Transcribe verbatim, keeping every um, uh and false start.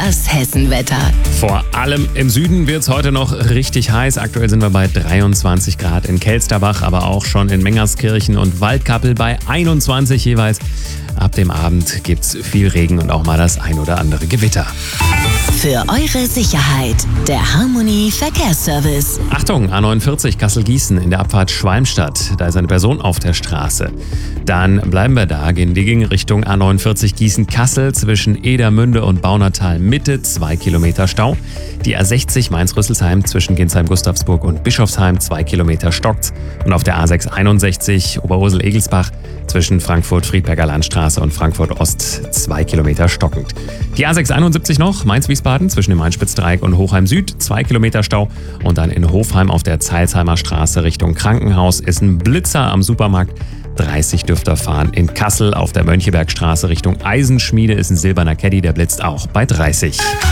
Das Hessenwetter. Vor allem im Süden wird es heute noch richtig heiß. Aktuell sind wir bei dreiundzwanzig Grad in Kelsterbach, aber auch schon in Mengerskirchen und Waldkappel bei einundzwanzig jeweils. Ab dem Abend gibt es viel Regen und auch mal das ein oder andere Gewitter. Für eure Sicherheit, der Harmony Verkehrsservice. Achtung, A neunundvierzig Kassel-Gießen in der Abfahrt Schwalmstadt. Da ist eine Person auf der Straße. Dann bleiben wir da, gehen die Gegenrichtung A neunundvierzig Gießen-Kassel zwischen Edermünde und Baunatal Mitte, zwei Kilometer Stau. Die A sechzig Mainz-Rüsselsheim zwischen Ginsheim-Gustavsburg und Bischofsheim, zwei Kilometer stockt. Und auf der A sechshunderteinundsechzig Oberursel-Egelsbach zwischen Frankfurt-Friedberger Landstraße und Frankfurt-Ost, zwei Kilometer stockend. Die A sechshunderteinundsiebzig noch, Mainz-Wiesbaden zwischen dem Main-Spitz-Dreieck und Hochheim Süd, zwei Kilometer Stau. Und dann in Hofheim auf der Zeilsheimer Straße Richtung Krankenhaus ist ein Blitzer am Supermarkt. dreißig dürft ihr fahren. In Kassel auf der Mönchebergstraße Richtung Eisenschmiede ist ein silberner Caddy, der blitzt auch bei dreißig.